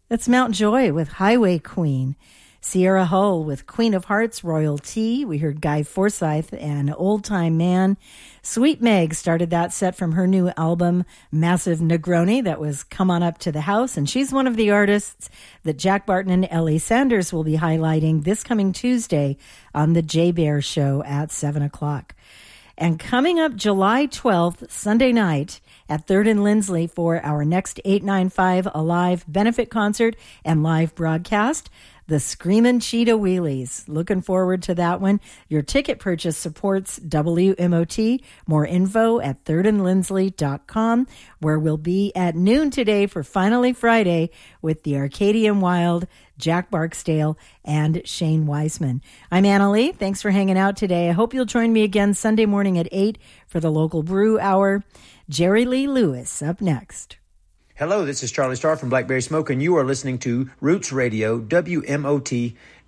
That's Mount Joy with Highway Queen. Sierra Hull with Queen of Hearts, Royal Tea. We heard Guy Forsyth and Old Time Man. Sweet Meg started that set from her new album, Massive Negroni, that was Come On Up to the House. And she's one of the artists that Jack Barton and Ellie Sanders will be highlighting this coming Tuesday on the Jay Bear Show at 7 o'clock. And coming up July 12th, Sunday night, at 3rd and Lindsley for our next 895 Alive benefit concert and live broadcast, the Screamin' Cheetah Wheelies. Looking forward to that one. Your ticket purchase supports WMOT. More info at thirdandlindsley.com, where we'll be at noon today for Finally Friday with the Arcadian Wild, Jack Barksdale, and Shane Weisman. I'm Anna Lee. Thanks for hanging out today. I hope you'll join me again Sunday morning at 8 for the local brew hour. Jerry Lee Lewis up next. Hello, this is Charlie Starr from Blackberry Smoke, and you are listening to Roots Radio, WMOT,